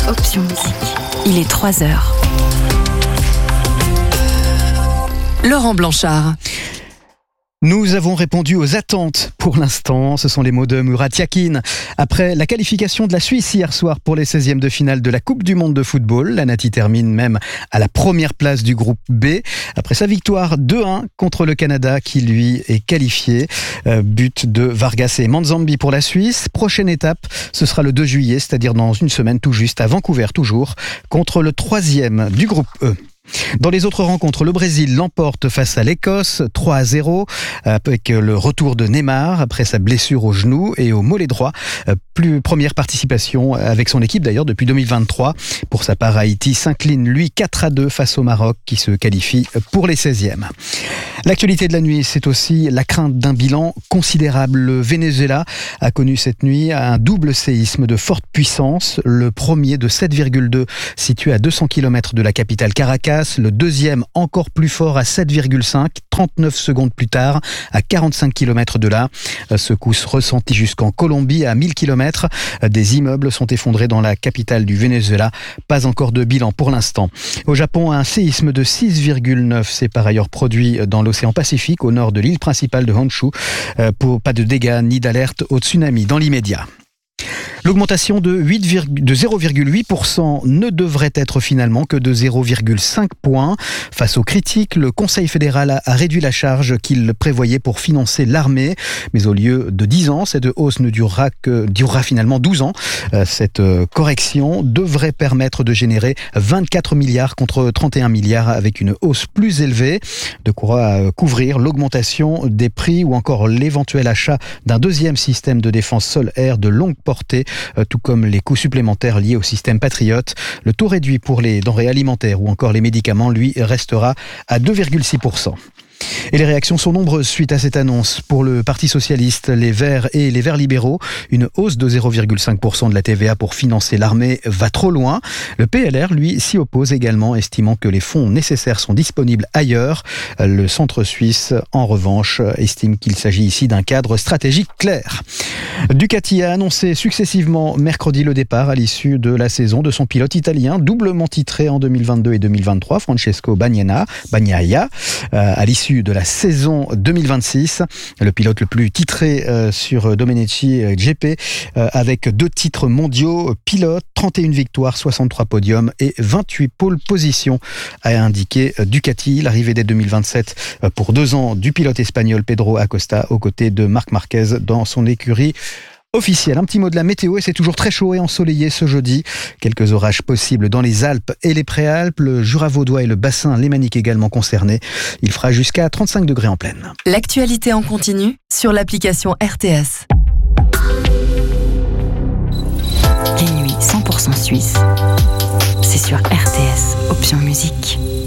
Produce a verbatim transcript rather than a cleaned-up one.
Option Musique. Il est trois heures. Laurent Blanchard. Nous avons répondu aux attentes pour l'instant. Ce sont les mots de Murat Yakin. Après la qualification de la Suisse hier soir pour les seizièmes de finale de la Coupe du Monde de football, la Nati termine même à la première place du groupe B. Après sa victoire deux un contre le Canada qui lui est qualifié. Euh, but de Vargas et Manzambi pour la Suisse. Prochaine étape, ce sera le deux juillet, c'est-à-dire dans une semaine tout juste à Vancouver toujours, contre le troisième du groupe E. Dans les autres rencontres, le Brésil l'emporte face à l'Écosse trois à zéro avec le retour de Neymar après sa blessure au genou et au mollet droit. Plus première participation avec son équipe d'ailleurs depuis deux mille vingt-trois. Pour sa part, Haïti s'incline lui quatre à deux face au Maroc qui se qualifie pour les seizièmes. L'actualité de la nuit, c'est aussi la crainte d'un bilan considérable. Le Venezuela a connu cette nuit un double séisme de forte puissance. Le premier de sept virgule deux situé à deux cents kilomètres de la capitale Caracas. Le deuxième encore plus fort à sept virgule cinq, trente-neuf secondes plus tard, à quarante-cinq kilomètres de là. Secousse ressentie jusqu'en Colombie, à mille kilomètres. Des immeubles sont effondrés dans la capitale du Venezuela. Pas encore de bilan pour l'instant. Au Japon, un séisme de six virgule neuf s'est par ailleurs produit dans l'océan Pacifique, au nord de l'île principale de Honshu. Pour pas de dégâts ni d'alerte au tsunami dans l'immédiat. L'augmentation de, huit, de zéro virgule huit pour cent ne devrait être finalement que de zéro virgule cinq points. Face aux critiques, le Conseil fédéral a réduit la charge qu'il prévoyait pour financer l'armée. Mais au lieu de dix ans, cette hausse ne durera, que, durera finalement douze ans. Cette correction devrait permettre de générer vingt-quatre milliards contre trente et un milliards avec une hausse plus élevée. De quoi couvrir l'augmentation des prix ou encore l'éventuel achat d'un deuxième système de défense sol-air de longue portée, tout comme les coûts supplémentaires liés au système Patriot. Le taux réduit pour les denrées alimentaires ou encore les médicaments, lui, restera à deux virgule six pour cent. Et les réactions sont nombreuses suite à cette annonce. Pour le Parti socialiste, les Verts et les Verts libéraux, une hausse de zéro virgule cinq pour cent de la T V A pour financer l'armée va trop loin. Le P L R, lui, s'y oppose également, estimant que les fonds nécessaires sont disponibles ailleurs. Le centre suisse, en revanche, estime qu'il s'agit ici d'un cadre stratégique clair. Ducati a annoncé successivement mercredi le départ à l'issue de la saison de son pilote italien, doublement titré en deux mille vingt-deux et deux mille vingt-trois, Francesco Bagnaia, Bagnaia, à l'issue de la saison deux mille vingt-six. Le pilote le plus titré euh, sur Domenici G P euh, avec deux titres mondiaux, pilote, trente et une victoires, soixante-trois podiums et vingt-huit pole positions, a indiqué Ducati. L'arrivée dès deux mille vingt-sept euh, pour deux ans du pilote espagnol Pedro Acosta aux côtés de Marc Marquez dans son écurie officiel. Un petit mot de la météo et c'est toujours très chaud et ensoleillé ce jeudi. Quelques orages possibles dans les Alpes et les Préalpes, le Jura vaudois et le bassin lémanique également concernés. Il fera jusqu'à trente-cinq degrés en pleine. L'actualité en continu sur l'application R T S. Les nuits cent pour cent suisses, c'est sur R T S, Option Musique.